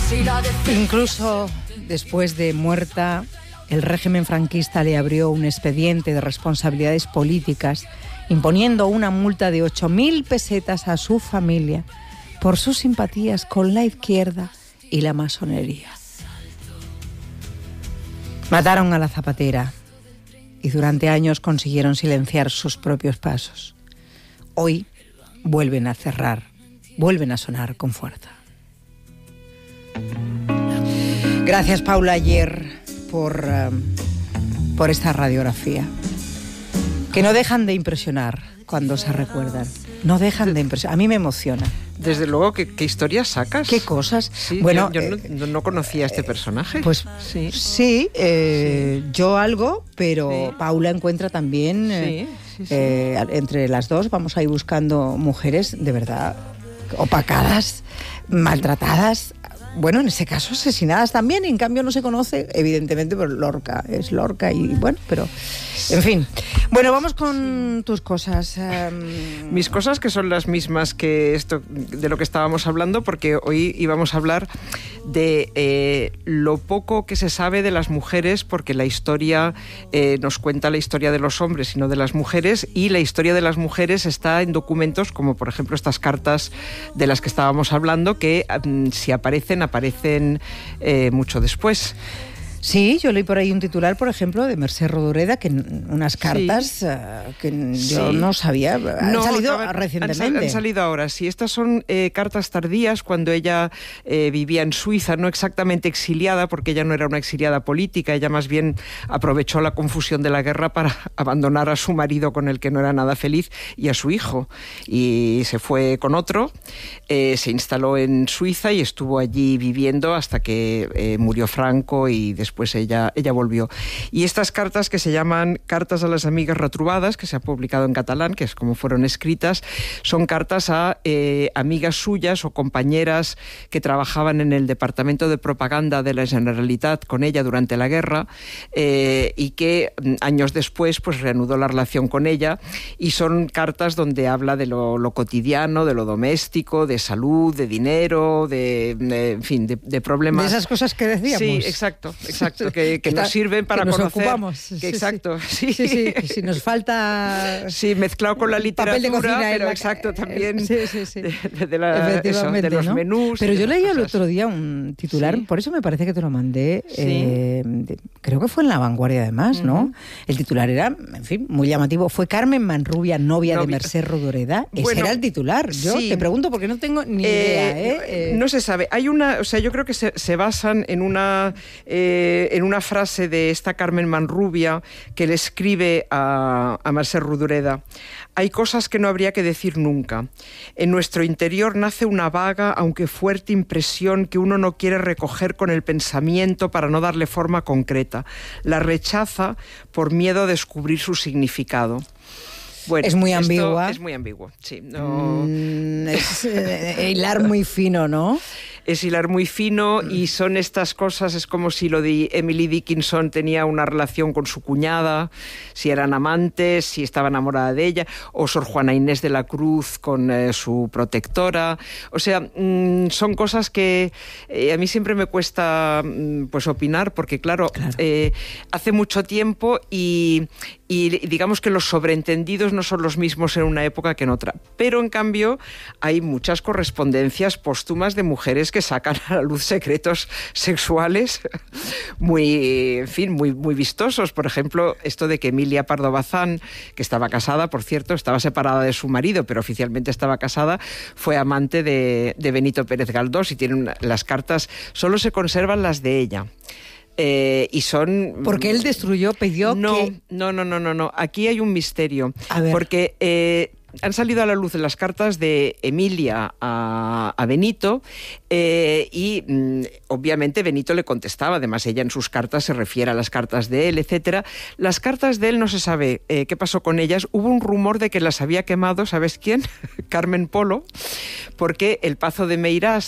Incluso después de muerta, el régimen franquista le abrió un expediente de responsabilidades políticas, imponiendo una multa de 8.000 pesetas a su familia por sus simpatías con la izquierda y la masonería. Mataron a la zapatera y durante años consiguieron silenciar sus propios pasos. Hoy vuelven a cerrar, vuelven a sonar con fuerza. Gracias, Paula Ayer, por esta radiografía. Que no dejan de impresionar cuando se recuerdan. No dejan de impresionar. A mí me emociona. Desde luego, ¿qué historias sacas? ¿Qué cosas? Sí, bueno, yo no conocía a este personaje. Pues sí, yo algo, pero sí. Paula encuentra también, entre las dos, vamos a ir buscando mujeres de verdad opacadas, maltratadas. Bueno, en ese caso asesinadas también, y en cambio no se conoce, evidentemente, por Lorca. Es Lorca y bueno, pero... En fin. Bueno, vamos con tus cosas. Mis cosas, que son las mismas que esto de lo que estábamos hablando, porque hoy íbamos a hablar de lo poco que se sabe de las mujeres, porque la historia nos cuenta la historia de los hombres y no de las mujeres, y la historia de las mujeres está en documentos como, por ejemplo, estas cartas de las que estábamos hablando, que si aparecen mucho después. Sí, yo leí por ahí un titular, por ejemplo, de Mercè Rodoreda, que unas cartas que yo no sabía, han salido recientemente. Han salido ahora, sí. Estas son cartas tardías, cuando ella vivía en Suiza, no exactamente exiliada, porque ella no era una exiliada política, ella más bien aprovechó la confusión de la guerra para abandonar a su marido, con el que no era nada feliz, y a su hijo. Y se fue con otro, se instaló en Suiza y estuvo allí viviendo hasta que murió Franco, y después ella volvió. Y estas cartas, que se llaman Cartas a las amigas retrobades, que se ha publicado en catalán, que es como fueron escritas, son cartas a amigas suyas o compañeras que trabajaban en el departamento de propaganda de la Generalitat con ella durante la guerra, y que años después pues reanudó la relación con ella, y son cartas donde habla de lo cotidiano, de lo doméstico, de salud, de dinero, en fin, de problemas. De esas cosas que decíamos. Sí, exacto, que nos sirven para que nos conocer. Ocupamos. Exacto, sí. Que si nos falta... Sí, mezclado con la literatura, cocina, pero exacto, también efectivamente, de los menús. Pero yo leí el otro día un titular, por eso me parece que te lo mandé, creo que fue en La Vanguardia además, ¿no? El titular era, en fin, muy llamativo. Fue Carmen Manrubia, novia de Mercè Rodoreda. Ese era el titular. Yo te pregunto porque no tengo ni idea. No se sabe. Hay una, yo creo que se basan en una frase de esta Carmen Manrubia, que le escribe a Mercè Rodoreda. Hay cosas que no habría que decir nunca. En nuestro interior nace una vaga, aunque fuerte impresión que uno no quiere recoger con el pensamiento para no darle forma concreta. La rechaza por miedo a descubrir su significado. Bueno, es muy ambigua. Es muy ambiguo, sí. No... es hilar muy fino, ¿no? Es hilar muy fino, y son estas cosas, es como si lo de Emily Dickinson tenía una relación con su cuñada, si eran amantes, si estaba enamorada de ella, o Sor Juana Inés de la Cruz con su protectora. O sea, son cosas que a mí siempre me cuesta pues opinar, porque claro. Hace mucho tiempo y digamos que los sobreentendidos no son los mismos en una época que en otra. Pero en cambio hay muchas correspondencias póstumas de mujeres que sacan a la luz secretos sexuales muy vistosos. Por ejemplo, esto de que Emilia Pardo Bazán, que estaba casada, por cierto, estaba separada de su marido, pero oficialmente estaba casada, fue amante de Benito Pérez Galdós, y tienen las cartas, solo se conservan las de ella. Y son... Porque él pidió que... No. Aquí hay un misterio. A ver. Porque han salido a la luz las cartas de Emilia a Benito, y obviamente Benito le contestaba. Además, ella en sus cartas se refiere a las cartas de él, etcétera. Las cartas de él no se sabe qué pasó con ellas. Hubo un rumor de que las había quemado, ¿sabes quién? Carmen Polo, porque el Pazo de Meirás,